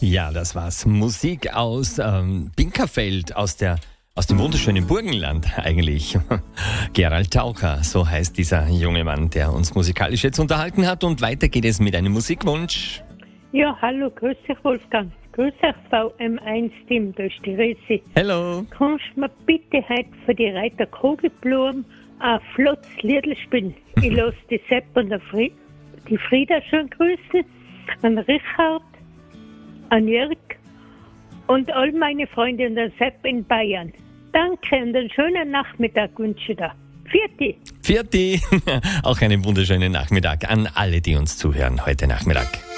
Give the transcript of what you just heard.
Ja, das war's. Musik aus Binkerfeld, aus dem wunderschönen Burgenland eigentlich. Gerald Taucher, so heißt dieser junge Mann, der uns musikalisch jetzt unterhalten hat. Und weiter geht es mit einem Musikwunsch. Ja, hallo, grüß dich Wolfgang. Grüß euch VM1-Team, da ist die Resi. Hallo. Kannst du mir bitte heute für die Reiter Kugelblumen ein flottes Liedl spielen? Ich lasse die Sepp und die Frieda schön grüßen, an Richard, an Jörg und all meine Freunde und den Sepp in Bayern. Danke und einen schönen Nachmittag wünsche ich dir. Vierte. Vierte. Auch einen wunderschönen Nachmittag an alle, die uns zuhören heute Nachmittag.